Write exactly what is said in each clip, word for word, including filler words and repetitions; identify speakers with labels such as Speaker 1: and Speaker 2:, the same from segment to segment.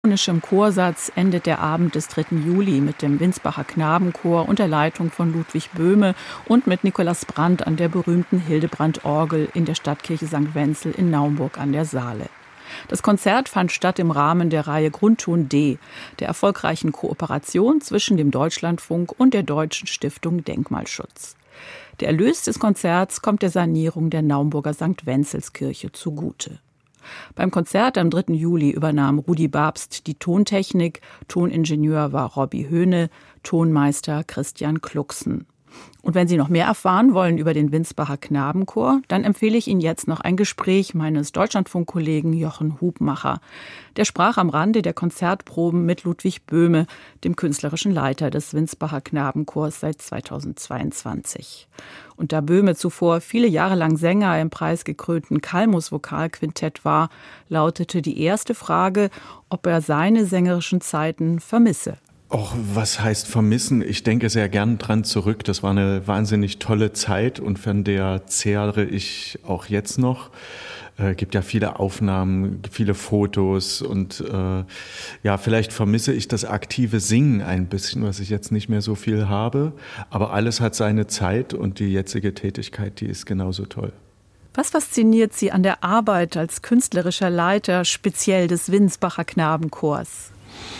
Speaker 1: Im Chorsatz endet der Abend des dritten Juli mit dem Winsbacher Knabenchor unter Leitung von Ludwig Böhme und mit Nikolaus Brandt an der berühmten Hildebrand-Orgel in der Stadtkirche Sankt Wenzel in Naumburg an der Saale. Das Konzert fand statt im Rahmen der Reihe Grundton D, der erfolgreichen Kooperation zwischen dem Deutschlandfunk und der Deutschen Stiftung Denkmalschutz. Der Erlös des Konzerts kommt der Sanierung der Naumburger Sankt Wenzelskirche zugute. Beim Konzert am dritten Juli übernahm Rudi Babst die Tontechnik, Toningenieur war Robby Höhne, Tonmeister Christian Klucksen. Und wenn Sie noch mehr erfahren wollen über den Winsbacher Knabenchor, dann empfehle ich Ihnen jetzt noch ein Gespräch meines Deutschlandfunk-Kollegen Jochen Hubmacher. Der sprach am Rande der Konzertproben mit Ludwig Böhme, dem künstlerischen Leiter des Winsbacher Knabenchors seit zweitausendzweiundzwanzig. Und da Böhme zuvor viele Jahre lang Sänger im preisgekrönten Calmus Vokalquintett war, lautete die erste Frage, ob er seine sängerischen Zeiten vermisse.
Speaker 2: Och, was heißt vermissen? Ich denke sehr gern dran zurück. Das war eine wahnsinnig tolle Zeit und von der zehre ich auch jetzt noch. Äh, gibt ja viele Aufnahmen, viele Fotos und äh, ja, vielleicht vermisse ich das aktive Singen ein bisschen, was ich jetzt nicht mehr so viel habe. Aber alles hat seine Zeit und die jetzige Tätigkeit, die ist genauso toll.
Speaker 1: Was fasziniert Sie an der Arbeit als künstlerischer Leiter, speziell des Winsbacher Knabenchors?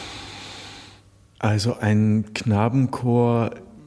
Speaker 2: Also ein Knabenchor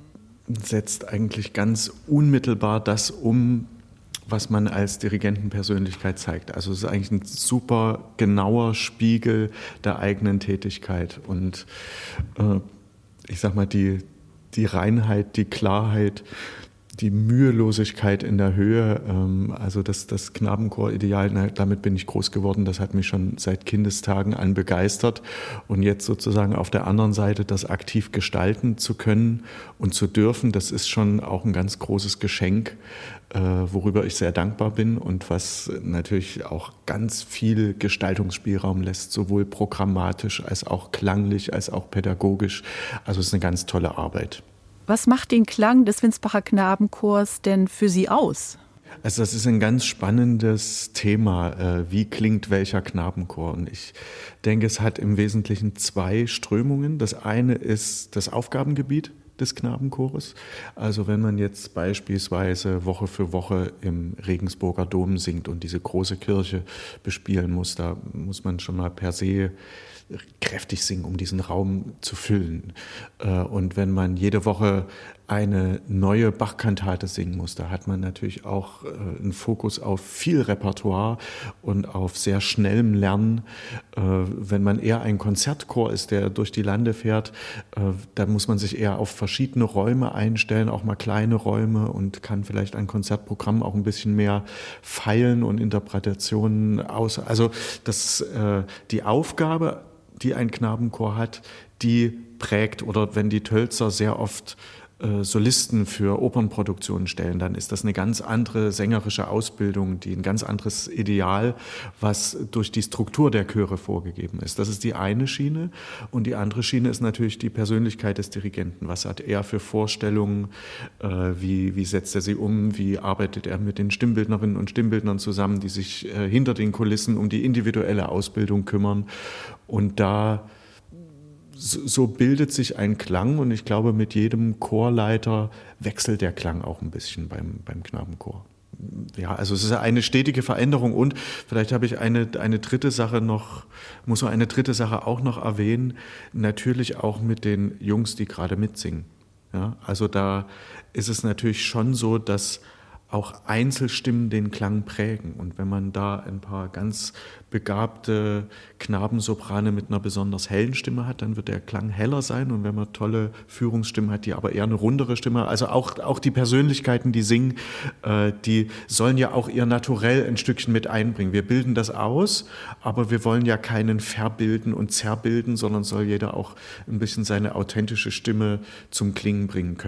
Speaker 2: setzt eigentlich ganz unmittelbar das um, was man als Dirigentenpersönlichkeit zeigt. Also es ist eigentlich ein super genauer Spiegel der eigenen Tätigkeit. Und äh, ich sag mal, die, die Reinheit, die Klarheit, die Mühelosigkeit in der Höhe, ähm, also das, das Knabenchor-Ideal, damit bin ich groß geworden, das hat mich schon seit Kindestagen an begeistert. Und jetzt sozusagen auf der anderen Seite das aktiv gestalten zu können und zu dürfen, das ist schon auch ein ganz großes Geschenk, äh, worüber ich sehr dankbar bin und was natürlich auch ganz viel Gestaltungsspielraum lässt, sowohl programmatisch als auch klanglich, als auch pädagogisch. Also es ist eine ganz tolle Arbeit.
Speaker 1: Was macht den Klang des Winsbacher Knabenchors denn für Sie aus?
Speaker 2: Also das ist ein ganz spannendes Thema, wie klingt welcher Knabenchor. Und ich denke, es hat im Wesentlichen zwei Strömungen. Das eine ist das Aufgabengebiet des Knabenchores. Also wenn man jetzt beispielsweise Woche für Woche im Regensburger Dom singt und diese große Kirche bespielen muss, da muss man schon mal per se kräftig singen, um diesen Raum zu füllen. Und wenn man jede Woche eine neue Bach-Kantate singen muss, da hat man natürlich auch einen Fokus auf viel Repertoire und auf sehr schnellem Lernen. Wenn man eher ein Konzertchor ist, der durch die Lande fährt, dann muss man sich eher auf verschiedene Räume einstellen, auch mal kleine Räume, und kann vielleicht ein Konzertprogramm auch ein bisschen mehr feilen und Interpretationen aus. Also das, die Aufgabe, die ein Knabenchor hat, die prägt, oder wenn die Tölzer sehr oft äh, Solisten für Opernproduktionen stellen, dann ist das eine ganz andere sängerische Ausbildung, die ein ganz anderes Ideal, was durch die Struktur der Chöre vorgegeben ist. Das ist die eine Schiene, und die andere Schiene ist natürlich die Persönlichkeit des Dirigenten. Was hat er für Vorstellungen, äh, wie, wie setzt er sie um, wie arbeitet er mit den Stimmbildnerinnen und Stimmbildnern zusammen, die sich äh, hinter den Kulissen um die individuelle Ausbildung kümmern. Und da so bildet sich ein Klang, und ich glaube, mit jedem Chorleiter wechselt der Klang auch ein bisschen beim, beim Knabenchor. Ja, also es ist eine stetige Veränderung, und vielleicht habe ich eine, eine dritte Sache noch, muss man eine dritte Sache auch noch erwähnen, natürlich auch mit den Jungs, die gerade mitsingen. Ja, also da ist es natürlich schon so, dass auch Einzelstimmen den Klang prägen. Und wenn man da ein paar ganz begabte Knabensoprane mit einer besonders hellen Stimme hat, dann wird der Klang heller sein. Und wenn man tolle Führungsstimmen hat, die aber eher eine rundere Stimme, also auch, auch die Persönlichkeiten, die singen, äh, die sollen ja auch ihr Naturell ein Stückchen mit einbringen. Wir bilden das aus, aber wir wollen ja keinen verbilden und zerbilden, sondern soll jeder auch ein bisschen seine authentische Stimme zum Klingen bringen können.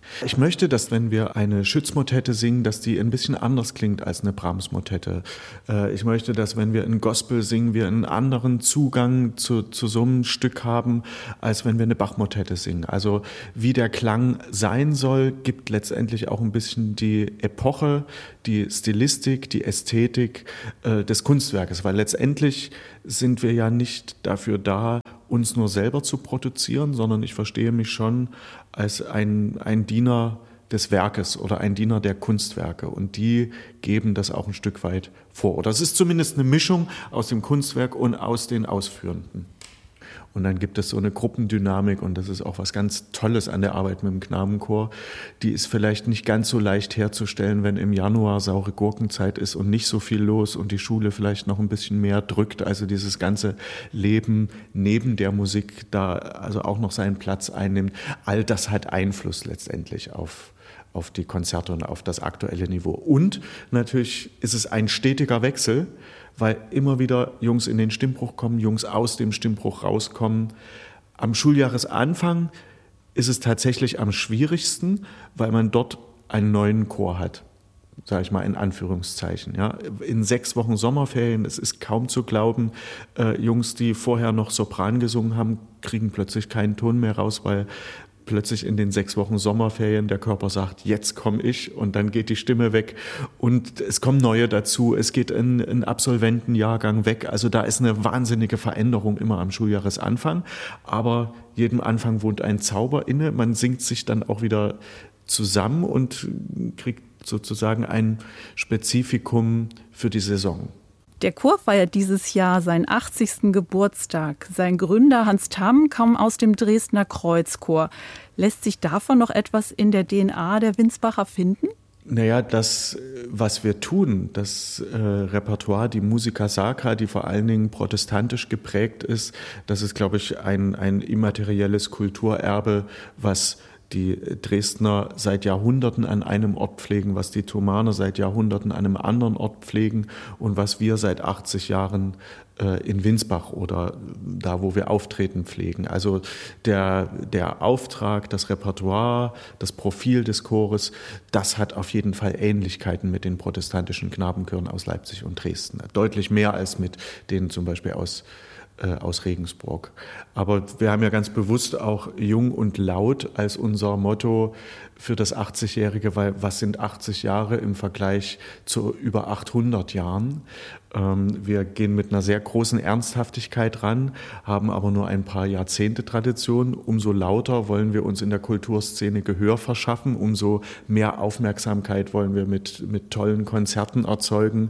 Speaker 2: Ich möchte, dass wenn wir eine Schütz-Motette singen, dass die ein bisschen anders klingt als eine Brahms-Motette. Ich möchte, dass wenn wir ein Gospel singen, wir einen anderen Zugang zu, zu so einem Stück haben, als wenn wir eine Bach-Motette singen. Also wie der Klang sein soll, gibt letztendlich auch ein bisschen die Epoche, die Stilistik, die Ästhetik äh, des Kunstwerkes. Weil letztendlich sind wir ja nicht dafür da, uns nur selber zu produzieren, sondern ich verstehe mich schon als ein, ein Diener des Werkes oder ein Diener der Kunstwerke. Und die geben das auch ein Stück weit vor. Oder es ist zumindest eine Mischung aus dem Kunstwerk und aus den Ausführenden. Und dann gibt es so eine Gruppendynamik und das ist auch was ganz Tolles an der Arbeit mit dem Knabenchor. Die ist vielleicht nicht ganz so leicht herzustellen, wenn im Januar saure Gurkenzeit ist und nicht so viel los und die Schule vielleicht noch ein bisschen mehr drückt. Also dieses ganze Leben neben der Musik da also auch noch seinen Platz einnimmt. All das hat Einfluss letztendlich auf auf die Konzerte und auf das aktuelle Niveau. Und natürlich ist es ein stetiger Wechsel, weil immer wieder Jungs in den Stimmbruch kommen, Jungs aus dem Stimmbruch rauskommen. Am Schuljahresanfang ist es tatsächlich am schwierigsten, weil man dort einen neuen Chor hat, sage ich mal in Anführungszeichen. Ja. In sechs Wochen Sommerferien, es ist kaum zu glauben, äh, Jungs, die vorher noch Sopran gesungen haben, kriegen plötzlich keinen Ton mehr raus, weil plötzlich in den sechs Wochen Sommerferien der Körper sagt, jetzt komme ich und dann geht die Stimme weg und es kommen neue dazu, es geht ein, ein Absolventenjahrgang weg, also da ist eine wahnsinnige Veränderung immer am Schuljahresanfang, aber jedem Anfang wohnt ein Zauber inne, man singt sich dann auch wieder zusammen und kriegt sozusagen ein Spezifikum für die Saison.
Speaker 1: Der Chor feiert dieses Jahr seinen achtzigsten Geburtstag. Sein Gründer Hans Tamm kam aus dem Dresdner Kreuzchor. Lässt sich davon noch etwas in der D N A der Winsbacher finden?
Speaker 2: Naja, das, was wir tun, das äh, Repertoire, die Musica Sacra, die vor allen Dingen protestantisch geprägt ist, das ist, glaube ich, ein, ein immaterielles Kulturerbe, was die Dresdner seit Jahrhunderten an einem Ort pflegen, was die Thomaner seit Jahrhunderten an einem anderen Ort pflegen und was wir seit achtzig Jahren äh, in Winsbach oder da, wo wir auftreten, pflegen. Also der, der Auftrag, das Repertoire, das Profil des Chores, das hat auf jeden Fall Ähnlichkeiten mit den protestantischen Knabenchören aus Leipzig und Dresden. Deutlich mehr als mit denen zum Beispiel aus aus Regensburg. Aber wir haben ja ganz bewusst auch jung und laut als unser Motto für das achtzigjährige, weil was sind achtzig Jahre im Vergleich zu über achthundert Jahren? Wir gehen mit einer sehr großen Ernsthaftigkeit ran, haben aber nur ein paar Jahrzehnte Tradition. Umso lauter wollen wir uns in der Kulturszene Gehör verschaffen, umso mehr Aufmerksamkeit wollen wir mit, mit tollen Konzerten erzeugen.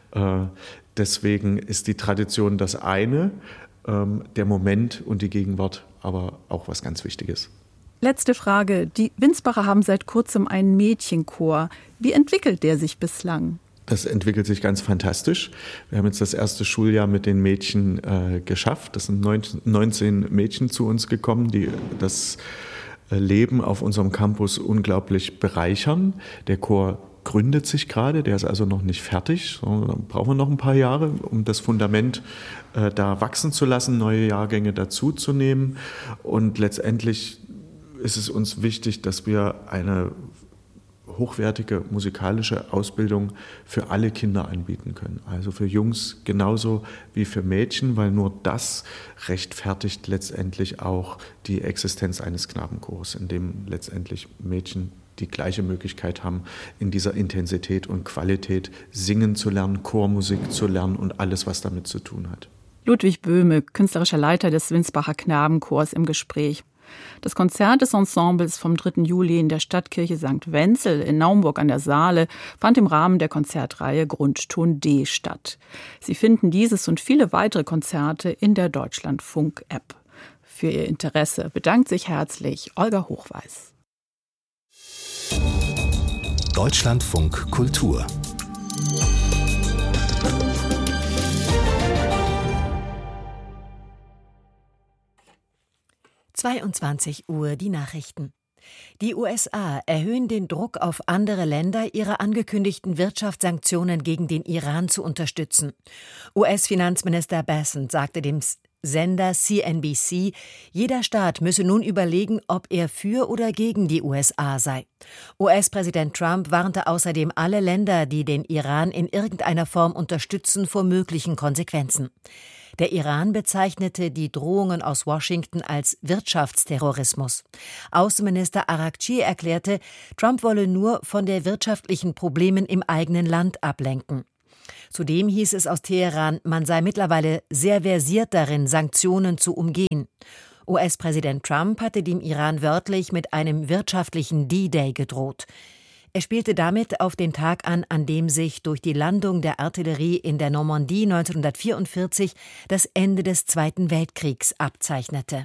Speaker 2: Deswegen ist die Tradition das eine, ähm, der Moment und die Gegenwart aber auch was ganz Wichtiges.
Speaker 1: Letzte Frage. Die Winsbacher haben seit kurzem einen Mädchenchor. Wie entwickelt der sich bislang?
Speaker 2: Das entwickelt sich ganz fantastisch. Wir haben jetzt das erste Schuljahr mit den Mädchen äh, geschafft. Das sind neunzehn Mädchen zu uns gekommen, die das Leben auf unserem Campus unglaublich bereichern. Der Chor gründet sich gerade, der ist also noch nicht fertig, sondern brauchen wir noch ein paar Jahre, um das Fundament äh, da wachsen zu lassen, neue Jahrgänge dazuzunehmen. Und letztendlich ist es uns wichtig, dass wir eine hochwertige musikalische Ausbildung für alle Kinder anbieten können. Also für Jungs genauso wie für Mädchen, weil nur das rechtfertigt letztendlich auch die Existenz eines Knabenchors, in dem letztendlich Mädchen die gleiche Möglichkeit haben, in dieser Intensität und Qualität singen zu lernen, Chormusik zu lernen und alles, was damit zu tun hat.
Speaker 1: Ludwig Böhme, künstlerischer Leiter des Winsbacher Knabenchors, im Gespräch. Das Konzert des Ensembles vom dritten Juli in der Stadtkirche Sankt Wenzel in Naumburg an der Saale fand im Rahmen der Konzertreihe Grundton D statt. Sie finden dieses und viele weitere Konzerte in der Deutschlandfunk-App. Für Ihr Interesse bedankt sich herzlich Olga Hochweis.
Speaker 3: Deutschlandfunk Kultur.
Speaker 4: zweiundzwanzig Uhr die Nachrichten. Die U S A erhöhen den Druck auf andere Länder, ihre angekündigten Wirtschaftssanktionen gegen den Iran zu unterstützen. U S-Finanzminister Bessent sagte dem Sender C N B C, jeder Staat müsse nun überlegen, ob er für oder gegen die U S A sei. U S-Präsident Trump warnte außerdem alle Länder, die den Iran in irgendeiner Form unterstützen, vor möglichen Konsequenzen. Der Iran bezeichnete die Drohungen aus Washington als Wirtschaftsterrorismus. Außenminister Araghchi erklärte, Trump wolle nur von den wirtschaftlichen Problemen im eigenen Land ablenken. Zudem hieß es aus Teheran, man sei mittlerweile sehr versiert darin, Sanktionen zu umgehen. U S-Präsident Trump hatte dem Iran wörtlich mit einem wirtschaftlichen D-Day gedroht. Er spielte damit auf den Tag an, an dem sich durch die Landung der Artillerie in der Normandie neunzehnhundertvierundvierzig das Ende des Zweiten Weltkriegs abzeichnete.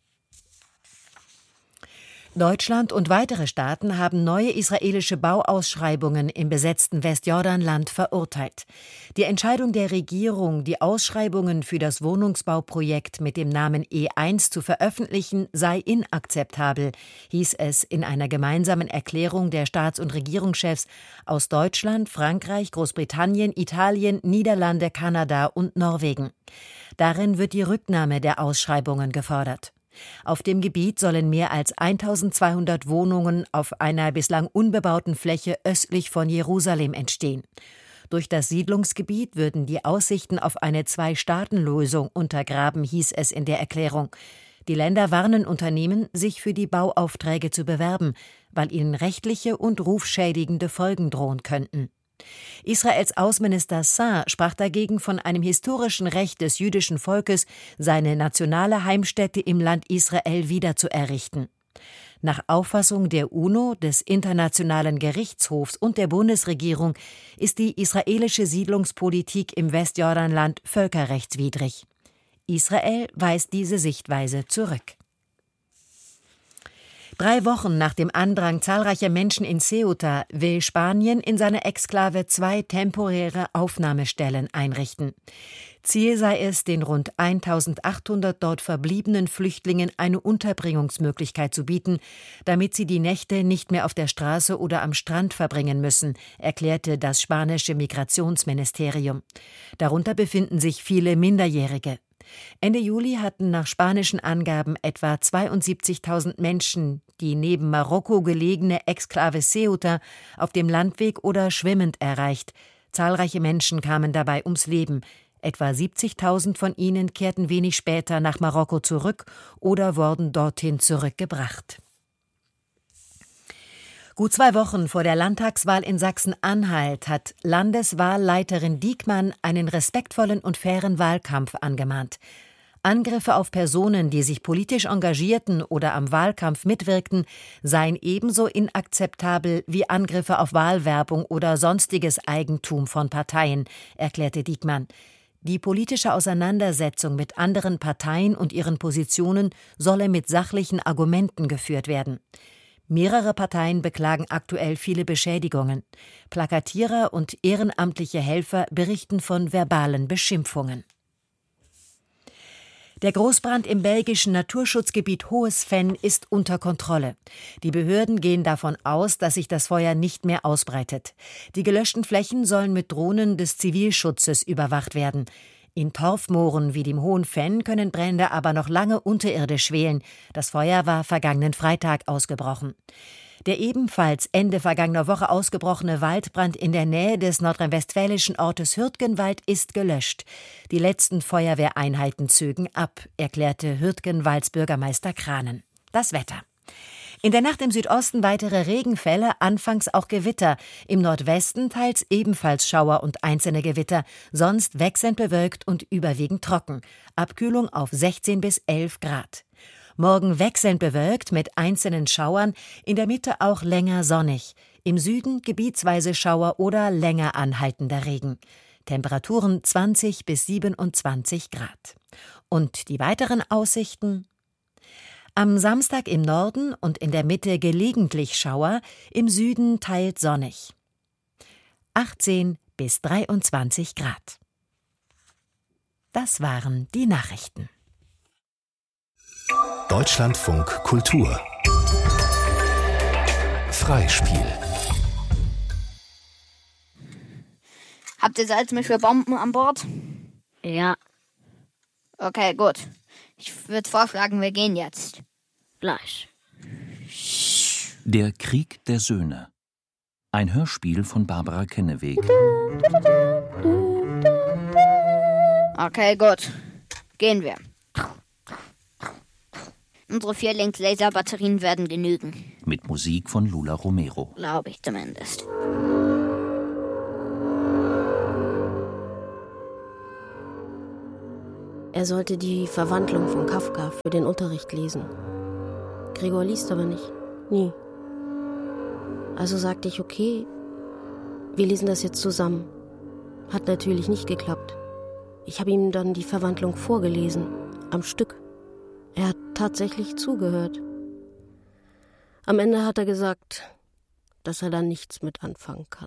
Speaker 4: Deutschland und weitere Staaten haben neue israelische Bauausschreibungen im besetzten Westjordanland verurteilt. Die Entscheidung der Regierung, die Ausschreibungen für das Wohnungsbauprojekt mit dem Namen E eins zu veröffentlichen, sei inakzeptabel, hieß es in einer gemeinsamen Erklärung der Staats- und Regierungschefs aus Deutschland, Frankreich, Großbritannien, Italien, Niederlande, Kanada und Norwegen. Darin wird die Rücknahme der Ausschreibungen gefordert. Auf dem Gebiet sollen mehr als eintausendzweihundert Wohnungen auf einer bislang unbebauten Fläche östlich von Jerusalem entstehen. Durch das Siedlungsgebiet würden die Aussichten auf eine Zwei-Staaten-Lösung untergraben, hieß es in der Erklärung. Die Länder warnen Unternehmen, sich für die Bauaufträge zu bewerben, weil ihnen rechtliche und rufschädigende Folgen drohen könnten. Israels Außenminister Saar sprach dagegen von einem historischen Recht des jüdischen Volkes, seine nationale Heimstätte im Land Israel wiederzuerrichten. Nach Auffassung der UNO, des Internationalen Gerichtshofs und der Bundesregierung ist die israelische Siedlungspolitik im Westjordanland völkerrechtswidrig. Israel weist diese Sichtweise zurück. Drei Wochen nach dem Andrang zahlreicher Menschen in Ceuta will Spanien in seiner Exklave zwei temporäre Aufnahmestellen einrichten. Ziel sei es, den rund eintausendachthundert dort verbliebenen Flüchtlingen eine Unterbringungsmöglichkeit zu bieten, damit sie die Nächte nicht mehr auf der Straße oder am Strand verbringen müssen, erklärte das spanische Migrationsministerium. Darunter befinden sich viele Minderjährige. Ende Juli hatten nach spanischen Angaben etwa zweiundsiebzigtausend Menschen die neben Marokko gelegene Exklave Ceuta auf dem Landweg oder schwimmend erreicht. Zahlreiche Menschen kamen dabei ums Leben. Etwa siebzigtausend von ihnen kehrten wenig später nach Marokko zurück oder wurden dorthin zurückgebracht. Gut zwei Wochen vor der Landtagswahl in Sachsen-Anhalt hat Landeswahlleiterin Diekmann einen respektvollen und fairen Wahlkampf angemahnt. Angriffe auf Personen, die sich politisch engagierten oder am Wahlkampf mitwirkten, seien ebenso inakzeptabel wie Angriffe auf Wahlwerbung oder sonstiges Eigentum von Parteien, erklärte Diekmann. Die politische Auseinandersetzung mit anderen Parteien und ihren Positionen solle mit sachlichen Argumenten geführt werden. Mehrere Parteien beklagen aktuell viele Beschädigungen. Plakatierer und ehrenamtliche Helfer berichten von verbalen Beschimpfungen. Der Großbrand im belgischen Naturschutzgebiet Hohes Venn ist unter Kontrolle. Die Behörden gehen davon aus, dass sich das Feuer nicht mehr ausbreitet. Die gelöschten Flächen sollen mit Drohnen des Zivilschutzes überwacht werden. In Torfmooren wie dem Hohen Venn können Brände aber noch lange unterirdisch schwelen. Das Feuer war vergangenen Freitag ausgebrochen. Der ebenfalls Ende vergangener Woche ausgebrochene Waldbrand in der Nähe des nordrhein-westfälischen Ortes Hürtgenwald ist gelöscht. Die letzten Feuerwehreinheiten zögen ab, erklärte Hürtgenwalds Bürgermeister Kranen. Das Wetter. In der Nacht im Südosten weitere Regenfälle, anfangs auch Gewitter. Im Nordwesten teils ebenfalls Schauer und einzelne Gewitter, sonst wechselnd bewölkt und überwiegend trocken. Abkühlung auf sechzehn bis elf Grad. Morgen wechselnd bewölkt mit einzelnen Schauern, in der Mitte auch länger sonnig. Im Süden gebietsweise Schauer oder länger anhaltender Regen. Temperaturen zwanzig bis siebenundzwanzig Grad. Und die weiteren Aussichten? Am Samstag im Norden und in der Mitte gelegentlich Schauer, im Süden teils sonnig. achtzehn bis dreiundzwanzig Grad. Das waren die Nachrichten.
Speaker 3: Deutschlandfunk Kultur Freispiel.
Speaker 5: Habt ihr Salzmisch für Bomben an Bord?
Speaker 6: Ja.
Speaker 5: Okay, gut. Ich würde vorschlagen, wir gehen jetzt.
Speaker 6: Gleich.
Speaker 3: Der Krieg der Söhne. Ein Hörspiel von Barbara Kenneweg.
Speaker 5: Okay, gut. Gehen wir. Unsere vier Link-Laser-Batterien werden genügen.
Speaker 3: Mit Musik von Lula Romero.
Speaker 5: Glaube ich zumindest.
Speaker 6: Er sollte die Verwandlung von Kafka für den Unterricht lesen. Gregor liest aber nicht. Nie. Also sagte ich, okay, wir lesen das jetzt zusammen. Hat natürlich nicht geklappt. Ich habe ihm dann die Verwandlung vorgelesen, am Stück. Er hat tatsächlich zugehört. Am Ende hat er gesagt, dass er da nichts mit anfangen kann.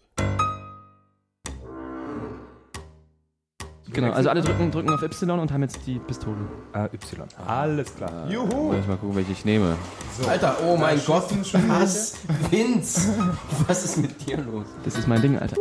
Speaker 7: Genau, also alle drücken, drücken auf Y und haben jetzt die Pistole.
Speaker 8: Ah, Y. Alles klar.
Speaker 9: Juhu!
Speaker 8: Soll ich mal gucken, welche ich nehme.
Speaker 9: So.
Speaker 8: Alter, oh mein Gott.
Speaker 9: Was?
Speaker 8: Vince! Was ist mit dir los?
Speaker 7: Das ist mein Ding, Alter.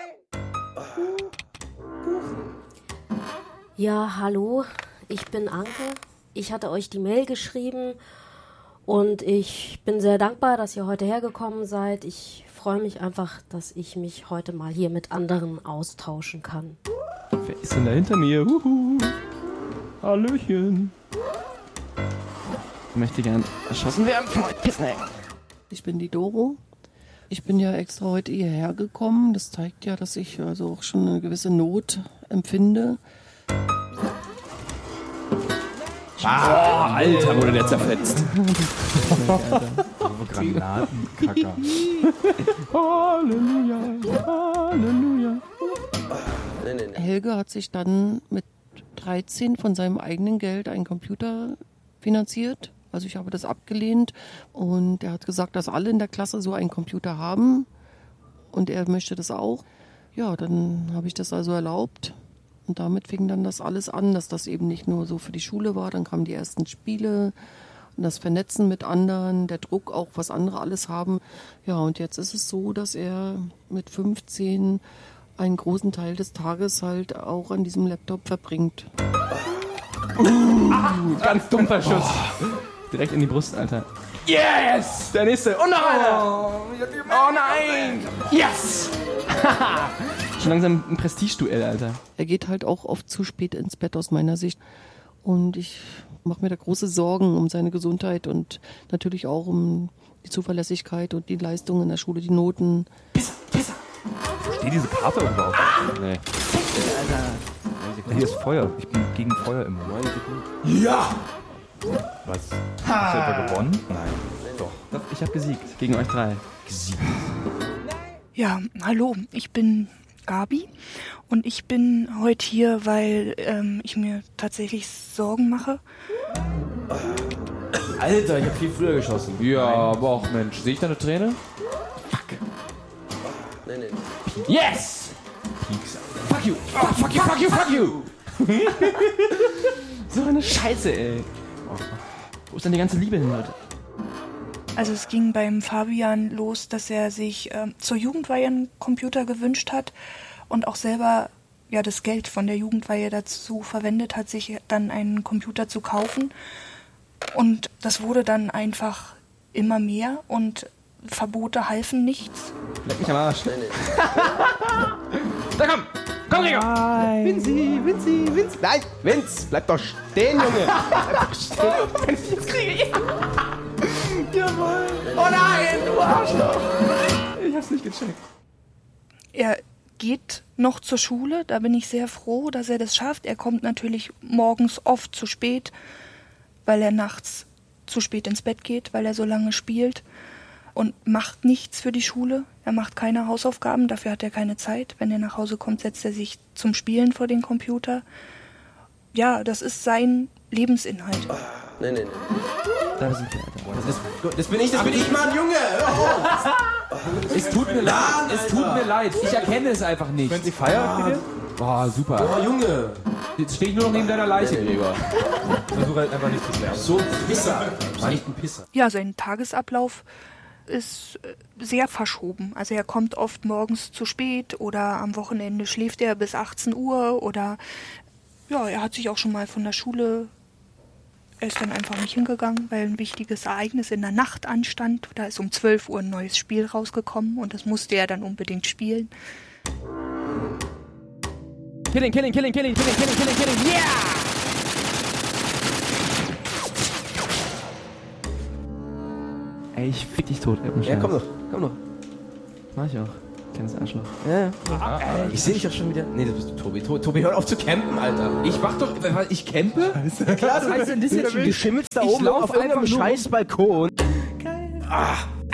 Speaker 6: Ja, hallo, ich bin Anke. Ich hatte euch die Mail geschrieben und ich bin sehr dankbar, dass ihr heute hergekommen seid. Ich freue mich einfach, dass ich mich heute mal hier mit anderen austauschen kann.
Speaker 7: Wer ist denn da hinter mir? Huhu. Hallöchen. Ich möchte gern erschossen werden von euch Pissneck.
Speaker 10: Ich bin die Doro. Ich bin ja extra heute hierher gekommen. Das zeigt ja, dass ich also auch schon eine gewisse Not empfinde.
Speaker 8: Ah, Alter, wurde der zerfetzt.
Speaker 9: Granatenkacker.
Speaker 10: Halleluja, Halleluja. Helge hat sich dann mit dreizehn von seinem eigenen Geld einen Computer finanziert. Also ich habe das abgelehnt und er hat gesagt, dass alle in der Klasse so einen Computer haben und er möchte das auch. Ja, dann habe ich das also erlaubt und damit fing dann das alles an, dass das eben nicht nur so für die Schule war. Dann kamen die ersten Spiele und das Vernetzen mit anderen, der Druck auch, was andere alles haben. Ja, und jetzt ist es so, dass er mit fünfzehn einen großen Teil des Tages halt auch an diesem Laptop verbringt.
Speaker 7: Uh, ganz dumpfer Schuss. Oh. Direkt in die Brust, Alter. Yes! Der nächste. Und noch einer! Oh nein! Yes! Schon langsam ein Prestigeduell, Alter.
Speaker 10: Er geht halt auch oft zu spät ins Bett aus meiner Sicht. Und ich mache mir da große Sorgen um seine Gesundheit und natürlich auch um die Zuverlässigkeit und die Leistungen in der Schule, die Noten.
Speaker 7: Pisser, Pisser!
Speaker 8: Steht diese Karte überhaupt? Ah! Nee.
Speaker 7: Alter.
Speaker 8: Hier ist Feuer. Ich bin gegen Feuer im Moment.
Speaker 9: Ja!
Speaker 8: Was? Hast du etwa gewonnen? Nein.
Speaker 7: Doch. Doch, ich habe gesiegt. Gegen euch drei.
Speaker 8: Gesiegt.
Speaker 11: Ja, hallo. Ich bin Gabi und ich bin heute hier, weil ähm, ich mir tatsächlich Sorgen mache.
Speaker 8: Alter, ich habe viel früher geschossen. Ja, aber auch Mensch. Sehe ich da eine Träne?
Speaker 7: Fuck.
Speaker 8: Nein, nein.
Speaker 7: Yes!
Speaker 8: Pieks.
Speaker 7: Fuck you! Oh, fuck you, fuck you, fuck you! So eine Scheiße, ey. Wo ist denn die ganze Liebe hin, Leute?
Speaker 11: Also es ging beim Fabian los, dass er sich ähm, zur Jugendweihe einen Computer gewünscht hat und auch selber ja das Geld von der Jugendweihe dazu verwendet hat, sich dann einen Computer zu kaufen. Und das wurde dann einfach immer mehr und Verbote halfen nichts.
Speaker 7: Leck mich am Arsch. Da komm! Komm, Gregor!
Speaker 10: Nein.
Speaker 7: Vinci, Vinci, Vinci. Nein, Vince, bleib doch stehen, Junge! Bleib doch stehen! Wenn ich jetzt kriege, ja! Jawohl! Oh nein, du Arschloch! Ich hab's nicht gecheckt.
Speaker 11: Er geht noch zur Schule, da bin ich sehr froh, dass er das schafft. Er kommt natürlich morgens oft zu spät, weil er nachts zu spät ins Bett geht, weil er so lange spielt. Und macht nichts für die Schule. Er macht keine Hausaufgaben, dafür hat er keine Zeit. Wenn er nach Hause kommt, setzt er sich zum Spielen vor den Computer. Ja, das ist sein Lebensinhalt.
Speaker 8: Oh, nein, nein, nein.
Speaker 7: Da sind wir, Alter.
Speaker 8: Das, ist, das bin ich, das bin ich, Mann, Junge! Es tut mir leid, es tut mir leid. Ich erkenne es einfach nicht.
Speaker 9: Wenn sie feiert, bitte?
Speaker 8: Boah, super. Boah, Junge! Jetzt stehe ich nur noch neben deiner Leiche, Gregor.
Speaker 9: Versuche halt einfach nicht zu sterben.
Speaker 8: So ein Pisser. War nicht ein Pisser.
Speaker 11: Ja, sein Tagesablauf ist sehr verschoben. Also er kommt oft morgens zu spät oder am Wochenende schläft er bis achtzehn Uhr oder ja, er hat sich auch schon mal von der Schule, er ist dann einfach nicht hingegangen, weil ein wichtiges Ereignis in der Nacht anstand. Da ist um zwölf Uhr ein neues Spiel rausgekommen und das musste er dann unbedingt spielen.
Speaker 7: Killing, killing, killing, killing, killing, killing, killing, killing, yeah! Ey, ich fick dich tot.
Speaker 8: Ja, komm doch, komm doch.
Speaker 7: Mach ich auch. Kleines Arschloch.
Speaker 8: Ja, ja. Ah, ich sehe dich doch schon wieder. Nee, das bist du, Tobi. To- Tobi, hör auf zu campen, Alter. Ich mach doch. Ich campe? Scheiße. Klar, was heißt denn das jetzt schon? Du schimmelst da oben auf irgendeinem scheiß Balkon.
Speaker 6: Geil. Ah.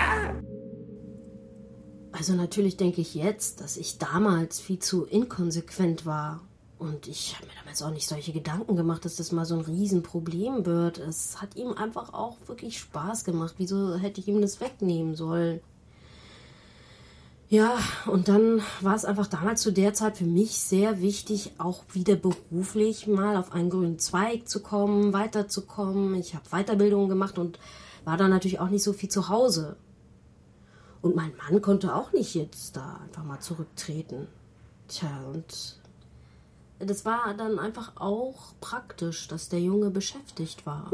Speaker 6: Also natürlich denke ich jetzt, dass ich damals viel zu inkonsequent war. Und ich habe mir damals auch nicht solche Gedanken gemacht, dass das mal so ein Riesenproblem wird. Es hat ihm einfach auch wirklich Spaß gemacht. Wieso hätte ich ihm das wegnehmen sollen? Ja, und dann war es einfach damals zu der Zeit für mich sehr wichtig, auch wieder beruflich mal auf einen grünen Zweig zu kommen, weiterzukommen. Ich habe Weiterbildungen gemacht und war dann natürlich auch nicht so viel zu Hause. Und mein Mann konnte auch nicht jetzt da einfach mal zurücktreten. Tja, und das war dann einfach auch praktisch, dass der Junge beschäftigt war.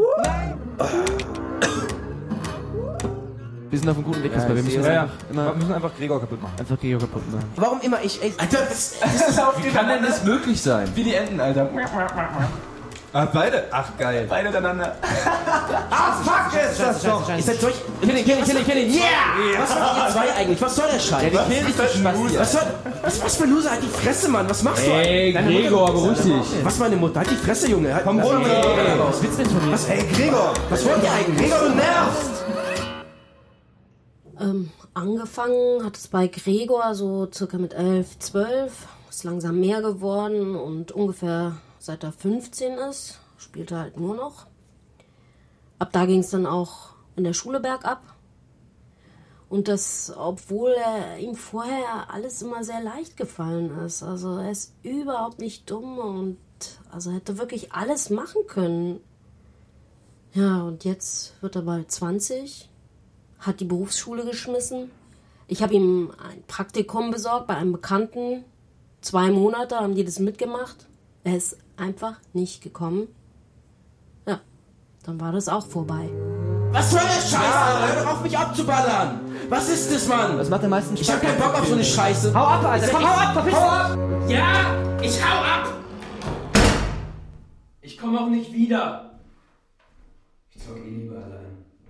Speaker 7: Wir sind auf einem guten Weg,
Speaker 8: ja,
Speaker 7: wir müssen,
Speaker 8: ja, ja.
Speaker 7: Einfach immer
Speaker 9: wir müssen einfach Gregor kaputt machen.
Speaker 7: Einfach Gregor kaputt machen.
Speaker 8: Warum immer ich, ey, Alter, das, das ist auf
Speaker 9: Wie kann denn das möglich sein?
Speaker 7: Wie die Enten, Alter.
Speaker 9: Ah, beide? Ach, geil.
Speaker 7: Beide miteinander.
Speaker 8: Ah, fuck, ist das doch. Ihr seid durch. Killing, killing, killing, killing, yeah! Was macht ihr zwei eigentlich? Was soll der Scheiß?
Speaker 7: Ja, die killen dich, du Spasti.
Speaker 8: Was soll, was, was für Loser? Halt die Fresse, Mann. Was machst du
Speaker 7: eigentlich? Ey, Gregor, beruhig dich.
Speaker 8: Was, meine Mutter? Halt die Fresse, Junge. Halt,
Speaker 7: komm runter.
Speaker 8: Hey, was willst du denn von mir? Was, ey, Gregor, was wollt ihr eigentlich? Gregor, du nervst!
Speaker 6: Ähm, angefangen hat es bei Gregor so circa mit elf, zwölf. Ist langsam mehr geworden und ungefähr seit er fünfzehn ist, spielt er halt nur noch. Ab da ging es dann auch in der Schule bergab. Und das, obwohl er ihm vorher alles immer sehr leicht gefallen ist. Also er ist überhaupt nicht dumm und also hätte wirklich alles machen können. Ja, und jetzt wird er bald zwanzig, hat die Berufsschule geschmissen. Ich habe ihm ein Praktikum besorgt bei einem Bekannten. Zwei Monate haben die das mitgemacht. Er ist einfach nicht gekommen. Ja, dann war das auch vorbei.
Speaker 8: Was soll der Scheiße? Ja. Hör doch auf, mich abzuballern! Was ist das, Mann?
Speaker 7: Was macht am meisten Spaß?
Speaker 8: Ich hab keinen Bock auf so eine Scheiße.
Speaker 7: Hau ab, Alter! Komm, hau ab, verpiss dich!
Speaker 8: Hau ab! Ja, ich hau ab!
Speaker 12: Ich komme auch nicht wieder. Ich zocke eh lieber allein.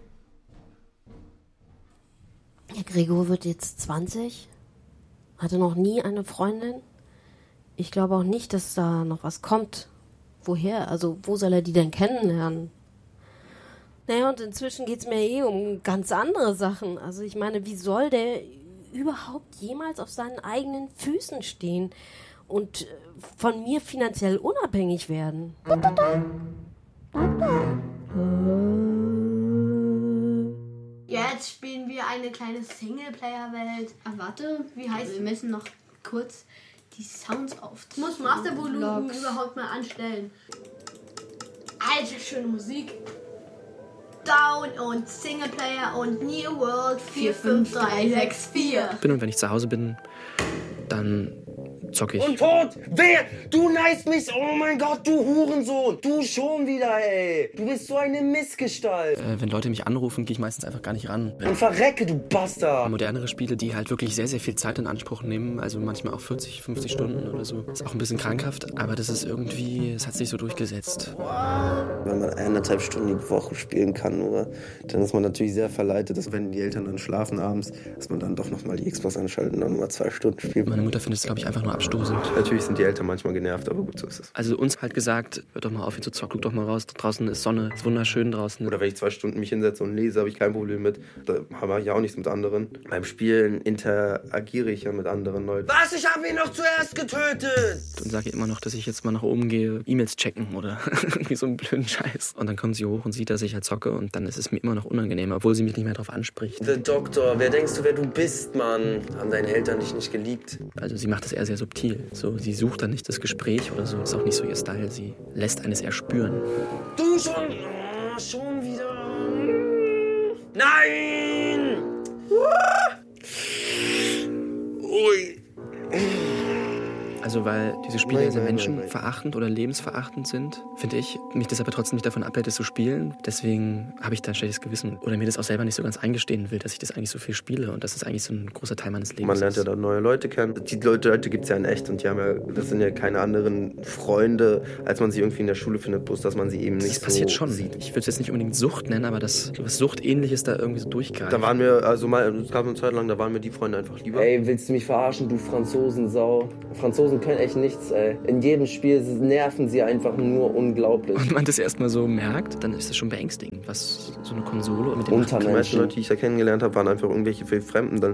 Speaker 6: Ja, Gregor wird jetzt zwanzig. Hatte noch nie eine Freundin. Ich glaube auch nicht, dass da noch was kommt. Woher? Also, wo soll er die denn kennenlernen? Naja, und inzwischen geht's mir eh um ganz andere Sachen. Also, ich meine, wie soll der überhaupt jemals auf seinen eigenen Füßen stehen und von mir finanziell unabhängig werden?
Speaker 13: Jetzt spielen wir eine kleine Singleplayer-Welt. Ah, warte, wie heißt wir müssen noch kurz die Sounds auf. Ich muss Mastervolumen überhaupt mal anstellen. Alter, schöne Musik. Down und Singleplayer und New World vier fünf drei sechs vier.
Speaker 14: Bin und wenn ich zu Hause bin, dann zocke ich.
Speaker 15: Und tot! Wer? Du neist mich! Oh mein Gott, du Hurensohn! Du schon wieder, ey! Du bist so eine Missgestalt!
Speaker 14: Äh, wenn Leute mich anrufen, gehe ich meistens einfach gar nicht ran.
Speaker 15: Und verrecke, du Bastard!
Speaker 14: Modernere Spiele, die halt wirklich sehr, sehr viel Zeit in Anspruch nehmen, also manchmal auch vierzig, fünfzig Stunden oder so. Ist auch ein bisschen krankhaft, aber das ist irgendwie, es hat sich so durchgesetzt.
Speaker 15: Wenn man eineinhalb Stunden die Woche spielen kann, nur, dann ist man natürlich sehr verleitet, dass wenn die Eltern dann schlafen abends, dass man dann doch nochmal die Xbox anschaltet und dann mal zwei Stunden spielt.
Speaker 14: Meine Mutter findet es, glaube ich, einfach nur abstoßend.
Speaker 15: Natürlich sind die Eltern manchmal genervt, aber gut, so ist es.
Speaker 14: Also uns halt gesagt, hört doch mal auf, hier zu zocken, guck doch mal raus, draußen ist Sonne, ist wunderschön draußen.
Speaker 15: Oder wenn ich zwei Stunden mich hinsetze und lese, habe ich kein Problem mit. Da habe ich ja auch nichts mit anderen. Beim Spielen interagiere ich ja mit anderen Leuten. Was? Ich habe ihn noch zuerst getötet!
Speaker 14: Und sage immer noch, dass ich jetzt mal nach oben gehe, E-Mails checken oder irgendwie so einen blöden Scheiß. Und dann kommt sie hoch und sieht, dass ich halt zocke und dann ist es mir immer noch unangenehm, obwohl sie mich nicht mehr darauf anspricht.
Speaker 15: Der Doktor, wer denkst du, wer du bist, Mann? Haben deine Eltern dich nicht geliebt?
Speaker 14: Also sie macht das eher sehr subtil. So, sie sucht dann nicht das Gespräch oder so, ist auch nicht so ihr Style. Sie lässt eines eher spüren.
Speaker 15: Du schon, oh, schon wieder. Nein! Ui.
Speaker 14: Also weil diese Spiele sehr menschenverachtend oder lebensverachtend sind, finde ich. Mich das aber trotzdem nicht davon abhält, es zu spielen. Deswegen habe ich da ein schlechtes Gewissen. Oder mir das auch selber nicht so ganz eingestehen will, dass ich das eigentlich so viel spiele. Und das ist eigentlich so ein großer Teil meines Lebens.
Speaker 15: Man lernt ja da neue Leute kennen. Die Leute, Leute gibt es ja in echt. Und die haben ja, das sind ja keine anderen Freunde, als man sie irgendwie in der Schule findet. Bloß, dass man sie eben nicht so sieht. Das passiert schon. Ich würde es jetzt nicht unbedingt Sucht nennen, aber dass was Suchtähnliches da irgendwie so durchgreift. Da waren wir, also mal, es gab eine Zeit lang, da waren mir die Freunde einfach lieber.
Speaker 16: Ey, willst du mich verarschen, du Franzosensau? Franzosen können echt nichts, ey. In jedem Spiel nerven sie einfach nur unglaublich.
Speaker 14: Und wenn man das erstmal so merkt, dann ist das schon beängstigend, was so eine Konsole mit dem
Speaker 15: Die meisten Leute, die ich da kennengelernt habe, waren einfach irgendwelche Fremden dann.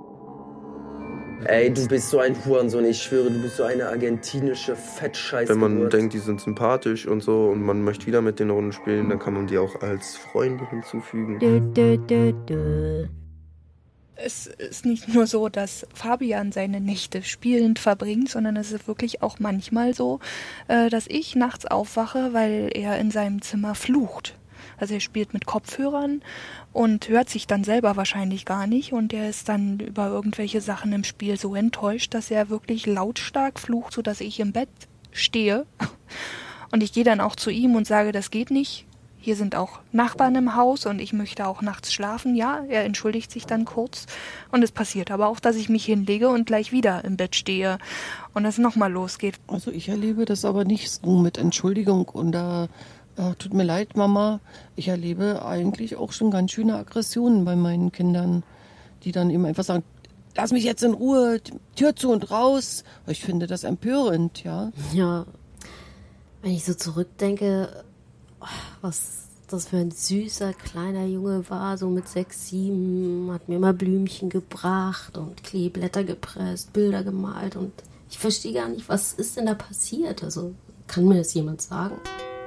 Speaker 16: Ey, du bist so ein Hurensohn, ich schwöre, du bist so eine argentinische Fettscheiße.
Speaker 15: Wenn man denkt, die sind sympathisch und so und man möchte wieder mit den Runden spielen, dann kann man die auch als Freunde hinzufügen.
Speaker 11: Dö, dö, dö, dö. Es ist nicht nur so, dass Fabian seine Nächte spielend verbringt, sondern es ist wirklich auch manchmal so, dass ich nachts aufwache, weil er in seinem Zimmer flucht. Also er spielt mit Kopfhörern und hört sich dann selber wahrscheinlich gar nicht und er ist dann über irgendwelche Sachen im Spiel so enttäuscht, dass er wirklich lautstark flucht, sodass ich im Bett stehe und ich gehe dann auch zu ihm und sage, das geht nicht. Hier sind auch Nachbarn im Haus und ich möchte auch nachts schlafen. Ja, er entschuldigt sich dann kurz und es passiert aber auch, dass ich mich hinlege und gleich wieder im Bett stehe und es nochmal losgeht.
Speaker 10: Also ich erlebe das aber nicht so mit Entschuldigung und da äh, tut mir leid, Mama. Ich erlebe eigentlich auch schon ganz schöne Aggressionen bei meinen Kindern, die dann eben einfach sagen, lass mich jetzt in Ruhe, Tür zu und raus. Ich finde das empörend, ja.
Speaker 6: Ja, wenn ich so zurückdenke, was das für ein süßer kleiner Junge war, so mit sechs, sieben, hat mir immer Blümchen gebracht und Kleeblätter gepresst, Bilder gemalt und ich verstehe gar nicht, was ist denn da passiert? Also, kann mir das jemand sagen?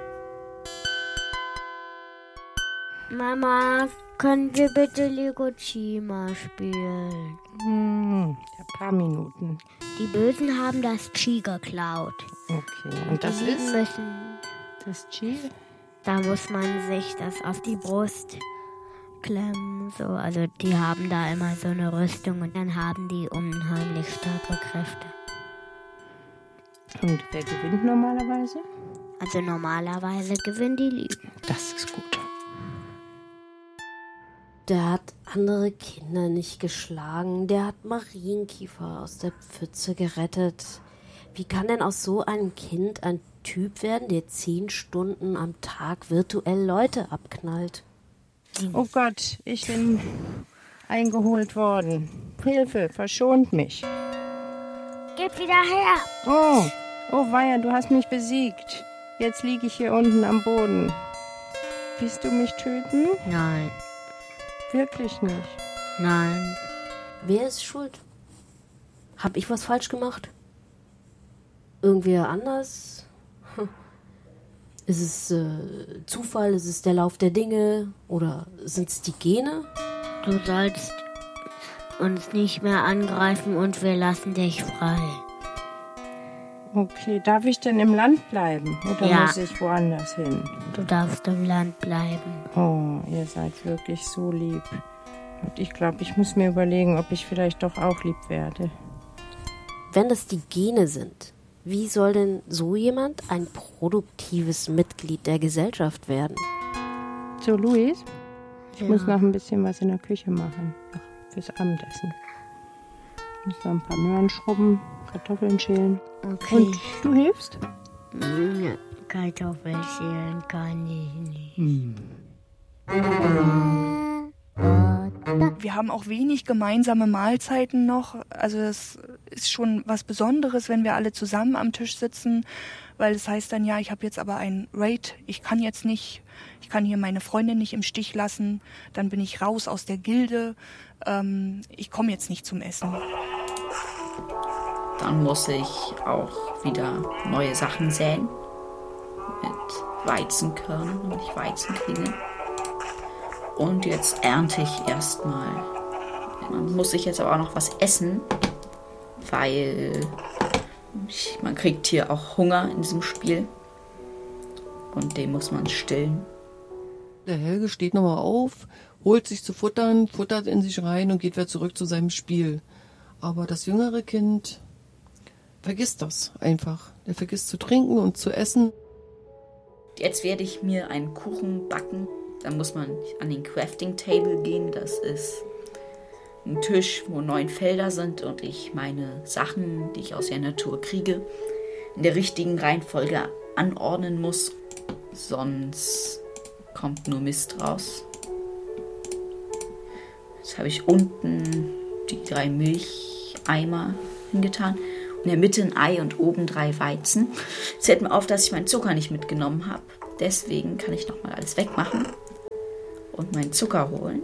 Speaker 17: Mama, können wir bitte Lego Chima spielen?
Speaker 18: Hm, ein paar Minuten.
Speaker 17: Die Bösen haben das Chi geklaut.
Speaker 18: Okay, und das
Speaker 17: die
Speaker 18: ist?
Speaker 17: Müssen,
Speaker 18: das Chi?
Speaker 17: Da muss man sich das auf die Brust klemmen. So. Also die haben da immer so eine Rüstung und dann haben die unheimlich starke Kräfte.
Speaker 18: Und wer gewinnt normalerweise?
Speaker 17: Also normalerweise gewinnen die Lieben.
Speaker 18: Das ist gut.
Speaker 6: Der hat andere Kinder nicht geschlagen. Der hat Marienkiefer aus der Pfütze gerettet. Wie kann denn aus so einem Kind ein Typ werden, der zehn Stunden am Tag virtuell Leute abknallt?
Speaker 18: Oh Gott, ich bin eingeholt worden. Hilfe, verschont mich.
Speaker 17: Gib wieder her.
Speaker 18: Oh, oh weia, du hast mich besiegt. Jetzt liege ich hier unten am Boden. Willst du mich töten?
Speaker 17: Nein.
Speaker 18: Wirklich nicht?
Speaker 17: Nein.
Speaker 6: Wer ist schuld? Hab ich was falsch gemacht? Irgendwer anders? Hm. Ist es äh, Zufall? Ist es der Lauf der Dinge? Oder sind es die Gene?
Speaker 17: Du sollst uns nicht mehr angreifen und wir lassen dich frei.
Speaker 18: Okay, darf ich denn im Land bleiben? Oder
Speaker 17: ja.
Speaker 18: muss ich woanders hin?
Speaker 17: Du darfst im Land bleiben.
Speaker 18: Oh, ihr seid wirklich so lieb. Und ich glaube, ich muss mir überlegen, ob ich vielleicht doch auch lieb werde.
Speaker 6: Wenn das die Gene sind, wie soll denn so jemand ein produktives Mitglied der Gesellschaft werden?
Speaker 18: So, Luis, ich
Speaker 17: ja.
Speaker 18: muss noch ein bisschen was in der Küche machen. Ach, fürs Abendessen. Ich muss noch ein paar Möhren schrubben, Kartoffeln schälen.
Speaker 17: Okay.
Speaker 18: Und du hilfst?
Speaker 17: Ja, Kartoffeln schälen kann ich nicht.
Speaker 18: Hm.
Speaker 11: Wir haben auch wenig gemeinsame Mahlzeiten noch. Also es ist schon was Besonderes, wenn wir alle zusammen am Tisch sitzen, weil es heißt dann, ja, ich habe jetzt aber ein Raid, ich kann jetzt nicht, ich kann hier meine Freundin nicht im Stich lassen, dann bin ich raus aus der Gilde, ähm, ich komme jetzt nicht zum Essen.
Speaker 19: Dann muss ich auch wieder neue Sachen säen mit Weizenkörnern, damit ich Weizen kriege. Und jetzt ernte ich erstmal. Man muss sich jetzt aber auch noch was essen, weil man kriegt hier auch Hunger in diesem Spiel. Und den muss man stillen.
Speaker 10: Der Helge steht nochmal auf, holt sich zu futtern, futtert in sich rein und geht wieder zurück zu seinem Spiel. Aber das jüngere Kind vergisst das einfach. Der vergisst zu trinken und zu essen.
Speaker 19: Jetzt werde ich mir einen Kuchen backen. Da muss man an den Crafting Table gehen. Das ist ein Tisch, wo neun Felder sind und ich meine Sachen, die ich aus der Natur kriege, in der richtigen Reihenfolge anordnen muss. Sonst kommt nur Mist raus. Jetzt habe ich unten die drei Milcheimer hingetan. In der Mitte ein Ei und oben drei Weizen. Es fällt mir auf, dass ich meinen Zucker nicht mitgenommen habe. Deswegen kann ich nochmal alles wegmachen und meinen Zucker holen.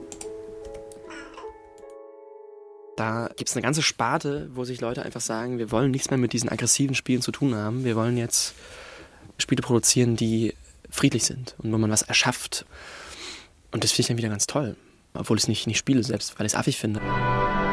Speaker 14: Da gibt es eine ganze Sparte, wo sich Leute einfach sagen, wir wollen nichts mehr mit diesen aggressiven Spielen zu tun haben. Wir wollen jetzt Spiele produzieren, die friedlich sind und wo man was erschafft. Und das finde ich dann wieder ganz toll. Obwohl ich es nicht, nicht spiele selbst, weil ich es affig finde.